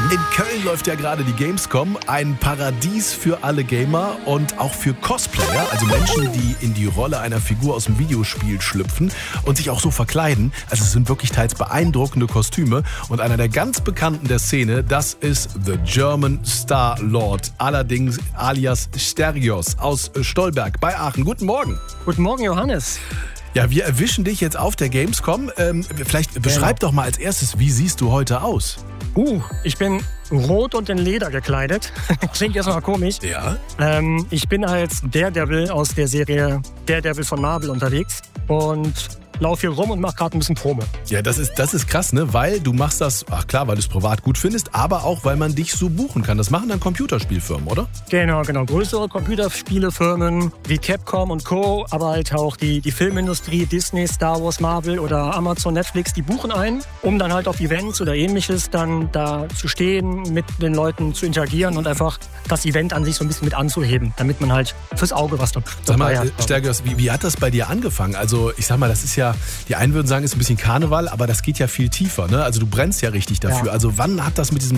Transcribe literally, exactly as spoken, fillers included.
In Köln läuft ja gerade die Gamescom, ein Paradies für alle Gamer und auch für Cosplayer, also Menschen, die in die Rolle einer Figur aus dem Videospiel schlüpfen und sich auch so verkleiden. Also es sind wirklich teils beeindruckende Kostüme und einer der ganz bekannten der Szene, das ist The German Star Lord, allerdings alias Sterios aus Stolberg bei Aachen. Guten Morgen. Guten Morgen, Johannes. Ja, wir erwischen dich jetzt auf der Gamescom. Ähm, vielleicht beschreib doch mal als erstes, wie siehst du heute aus? Uh, ich bin rot und in Leder gekleidet. Klingt erstmal komisch. Ja. Ähm, ich bin als Daredevil aus der Serie Daredevil von Marvel unterwegs und laufe hier rum und mache gerade ein bisschen Promo. Ja, das ist, das ist krass, ne? Weil du machst das, ach klar, weil du es privat gut findest, aber auch, weil man dich so buchen kann. Das machen dann Computerspielfirmen, oder? Genau, genau. Größere Computerspielefirmen wie Capcom und Co., aber halt auch die, die Filmindustrie, Disney, Star Wars, Marvel oder Amazon, Netflix, die buchen ein, um dann halt auf Events oder ähnliches dann da zu stehen, mit den Leuten zu interagieren und einfach das Event an sich so ein bisschen mit anzuheben, damit man halt fürs Auge was dabei Sag mal, hat. Sterios, wie, wie hat das bei dir angefangen? Also ich sag mal, das ist ja, die einen würden sagen, ist ein bisschen Karneval, aber das geht ja viel tiefer, ne? Also du brennst ja richtig dafür. Ja. Also wann hat das mit diesem